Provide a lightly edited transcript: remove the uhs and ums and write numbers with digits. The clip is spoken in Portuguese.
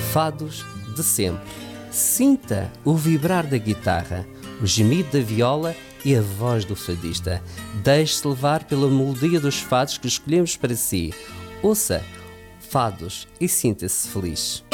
fados de sempre. Sinta o vibrar da guitarra, o gemido da viola e a voz do fadista. Deixe-se levar pela melodia dos fados que escolhemos para si. Ouça fados e sinta-se feliz.